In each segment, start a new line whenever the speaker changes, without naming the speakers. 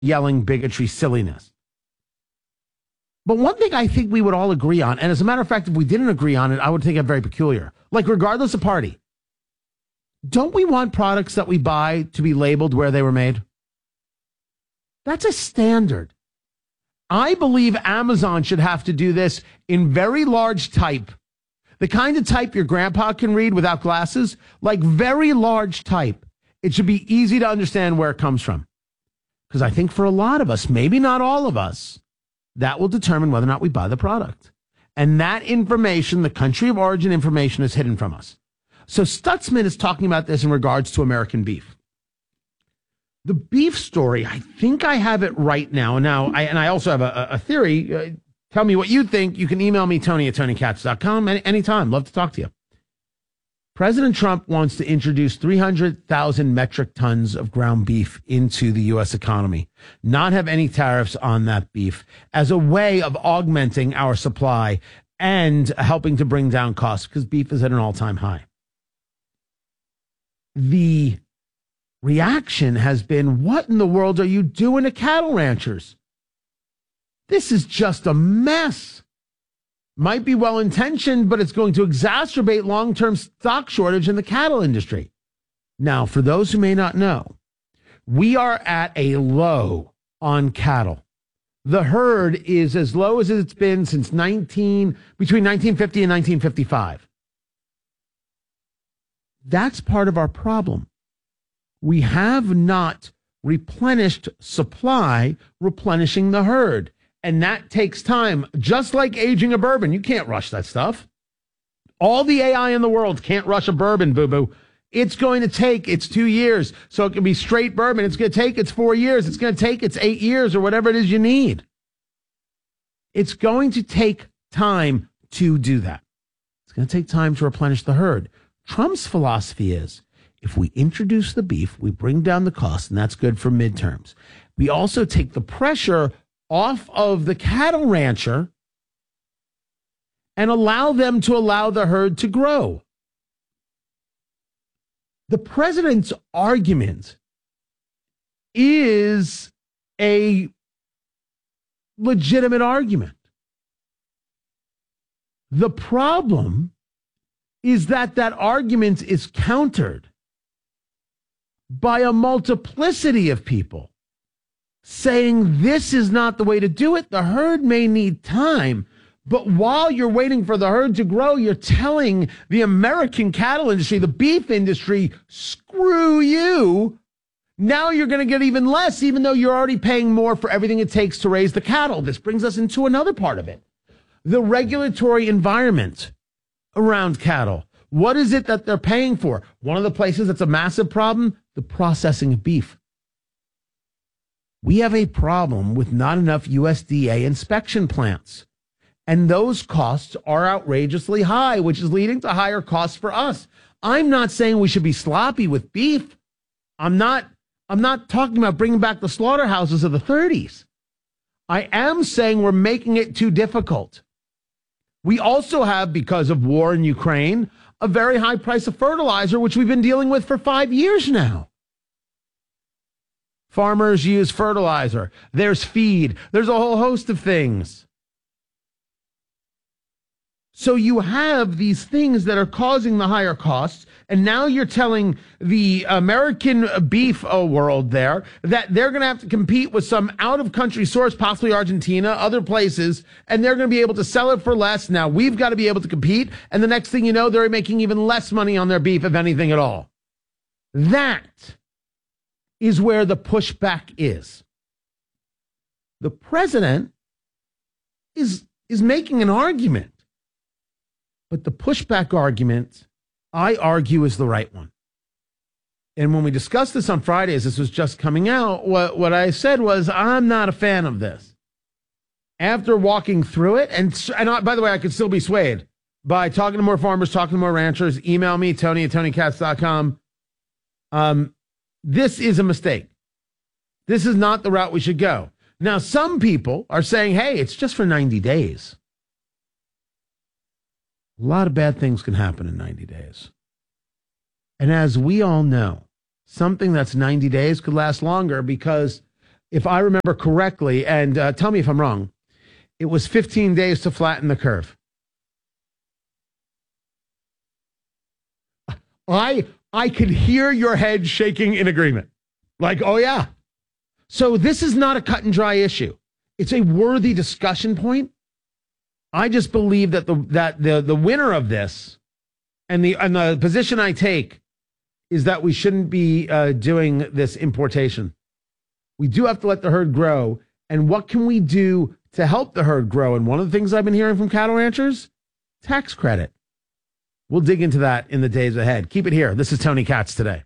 yelling bigotry silliness. But one thing I think we would all agree on, and as a matter of fact, if we didn't agree on it, I would think it very peculiar. Like, regardless of party, don't we want products that we buy to be labeled where they were made? That's a standard. I believe Amazon should have to do this in very large type. The kind of type your grandpa can read without glasses, like very large type. It should be easy to understand where it comes from. Because I think for a lot of us, maybe not all of us, that will determine whether or not we buy the product. And that information, the country of origin information, is hidden from us. So Stutzman is talking about this in regards to American beef. The beef story, I think I have it right now. I also have a theory. Tell me what you think. You can email me, Tony@TonyKatz.com, anytime. Love to talk to you. President Trump wants to introduce 300,000 metric tons of ground beef into the U.S. economy, not have any tariffs on that beef, as a way of augmenting our supply and helping to bring down costs, because beef is at an all-time high. The reaction has been, what in the world are you doing to cattle ranchers? This is just a mess. Might be well-intentioned, but it's going to exacerbate long-term stock shortage in the cattle industry. Now, for those who may not know, we are at a low on cattle. The herd is as low as it's been since between 1950 and 1955. That's part of our problem. We have not replenished supply, replenishing the herd. And that takes time, just like aging a bourbon. You can't rush that stuff. All the AI in the world can't rush a bourbon, boo-boo. It's going to take, it's 2 years. So it can be straight bourbon. It's going to take, it's 4 years. It's going to take, it's 8 years, or whatever it is you need. It's going to take time to do that. It's going to take time to replenish the herd. Trump's philosophy is, if we introduce the beef, we bring down the cost, and that's good for midterms. We also take the pressure off of the cattle rancher and allow them to allow the herd to grow. The president's argument is a legitimate argument. The problem is that that argument is countered by a multiplicity of people saying this is not the way to do it. The herd may need time, but while you're waiting for the herd to grow, you're telling the American cattle industry, the beef industry, screw you. Now you're going to get even less, even though you're already paying more for everything it takes to raise the cattle. This brings us into another part of it. The regulatory environment around cattle. What is it that they're paying for? One of the places that's a massive problem, the processing of beef. We have a problem with not enough USDA inspection plants. And those costs are outrageously high, which is leading to higher costs for us. I'm not saying we should be sloppy with beef. I'm not talking about bringing back the slaughterhouses of the 30s. I am saying we're making it too difficult. We also have, because of war in Ukraine, a very high price of fertilizer, which we've been dealing with for 5 years now. Farmers use fertilizer. There's feed. There's a whole host of things. So you have these things that are causing the higher costs, and now you're telling the American beef world there that they're going to have to compete with some out-of-country source, possibly Argentina, other places, and they're going to be able to sell it for less. Now we've got to be able to compete, and the next thing you know, they're making even less money on their beef, if anything at all. That is where the pushback is. The president is making an argument, but the pushback argument, I argue, is the right one. And when we discussed this on Friday, as this was just coming out, what I said was, I'm not a fan of this. After walking through it, and by the way, I could still be swayed by talking to more farmers, talking to more ranchers. Email me, Tony@TonyKatz.com. This is a mistake. This is not the route we should go. Now, some people are saying, hey, it's just for 90 days. A lot of bad things can happen in 90 days. And as we all know, something that's 90 days could last longer, because if I remember correctly, and tell me if I'm wrong, it was 15 days to flatten the curve. I could hear your head shaking in agreement. Like, oh yeah. So this is not a cut and dry issue. It's a worthy discussion point. I just believe that the winner of this and the position I take is that we shouldn't be doing this importation. We do have to let the herd grow. And what can we do to help the herd grow? And one of the things I've been hearing from cattle ranchers, tax credit. We'll dig into that in the days ahead. Keep it here. This is Tony Katz Today.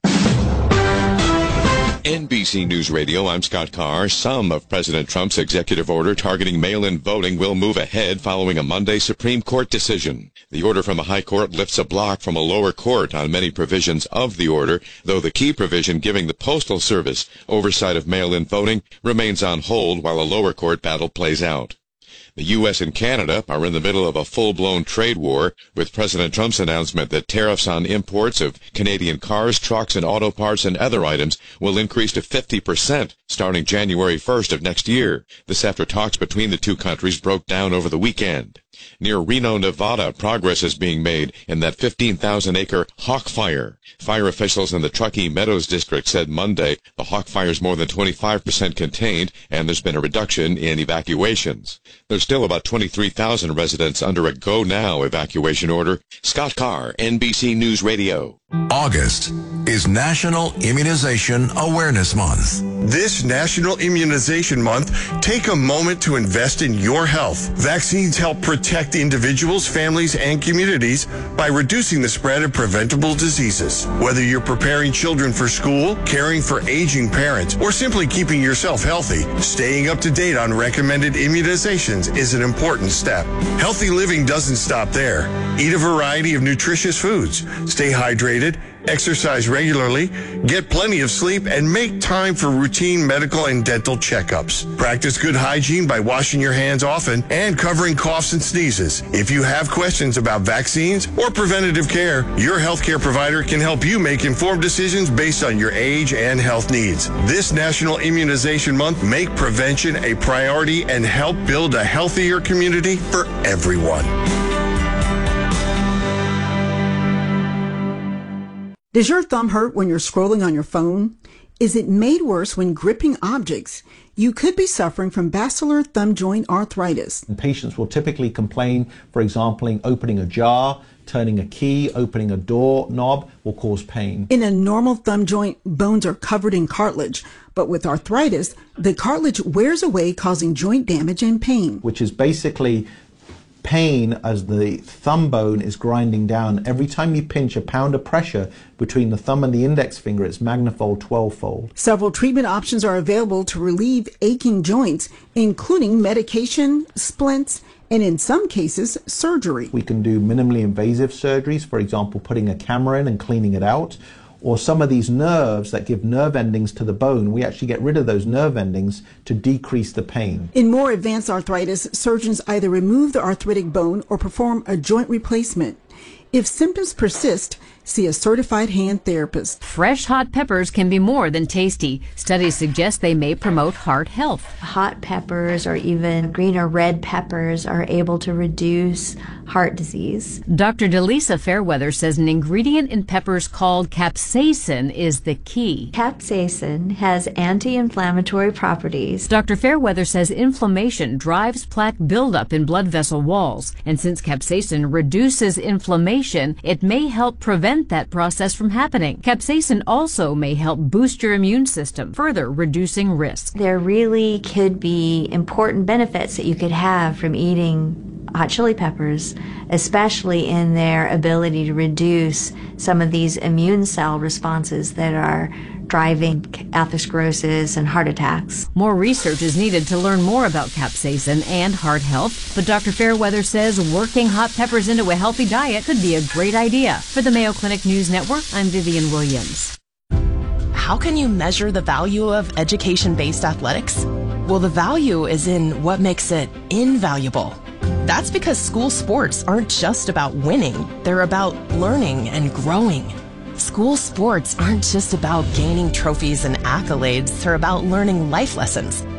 NBC News Radio, I'm Scott Carr. Some of President Trump's executive order targeting mail-in voting will move ahead following a Monday Supreme Court decision. The order from a high court lifts a block from a lower court on many provisions of the order, though the key provision giving the Postal Service oversight of mail-in voting remains on hold while a lower court battle plays out. The U.S. and Canada are in the middle of a full-blown trade war, with President Trump's announcement that tariffs on imports of Canadian cars, trucks, and auto parts and other items will increase to 50% starting January 1st of next year. This after talks between the two countries broke down over the weekend. Near Reno, Nevada, progress is being made in that 15,000-acre Hawk Fire. Fire officials in the Truckee Meadows district said Monday the Hawk Fire is more than 25% contained, and there's been a reduction in evacuations. There's still about 23,000 residents under a go-now evacuation order. Scott Carr, NBC News Radio.
August is National Immunization Awareness Month.
This National Immunization Month, take a moment to invest in your health. Vaccines help protect individuals, families, and communities by reducing the spread of preventable diseases. Whether you're preparing children for school, caring for aging parents, or simply keeping yourself healthy, staying up to date on recommended immunizations is an important step. Healthy living doesn't stop there. Eat a variety of nutritious foods. Stay hydrated. Exercise regularly, get plenty of sleep, and make time for routine medical and dental checkups. Practice good hygiene by washing your hands often and covering coughs and sneezes. If you have questions about vaccines or preventative care, your healthcare provider can help you make informed decisions based on your age and health needs. This National Immunization Month, make prevention a priority and help build a healthier community for everyone.
Does your thumb hurt when you're scrolling on your phone? Is it made worse when gripping objects? You could be suffering from basilar thumb joint arthritis.
And patients will typically complain, for example, opening a jar, turning a key, opening a door knob will cause pain.
In a normal thumb joint, bones are covered in cartilage. But with arthritis, the cartilage wears away, causing joint damage and pain.
Which is basically pain as the thumb bone is grinding down. Every time you pinch, a pound of pressure between the thumb and the index finger, it's magnified 12-fold.
Several treatment options are available to relieve aching joints, including medication, splints, and in some cases, surgery.
We can do minimally invasive surgeries, for example, putting a camera in and cleaning it out. Or some of these nerves that give nerve endings to the bone, we actually get rid of those nerve endings to decrease the pain.
In more advanced arthritis, surgeons either remove the arthritic bone or perform a joint replacement. If symptoms persist, see a certified hand therapist.
Fresh hot peppers can be more than tasty. Studies suggest they may promote heart health.
Hot peppers or even green or red peppers are able to reduce heart disease.
Dr. Delisa Fairweather says an ingredient in peppers called capsaicin is the key.
Capsaicin has anti-inflammatory properties.
Dr. Fairweather says inflammation drives plaque buildup in blood vessel walls, and since capsaicin reduces inflammation, it may help prevent that process from happening. Capsaicin also may help boost your immune system, further reducing risk.
There really could be important benefits that you could have from eating hot chili peppers, especially in their ability to reduce some of these immune cell responses that are driving atherosclerosis and heart attacks.
More research is needed to learn more about capsaicin and heart health, but Dr. Fairweather says working hot peppers into a healthy diet could be a great idea. For the Mayo Clinic News Network, I'm Vivian Williams.
How can you measure the value of education-based athletics? Well, the value is in what makes it invaluable. That's because school sports aren't just about winning, they're about learning and growing. School sports aren't just about gaining trophies and accolades, they're about learning life lessons.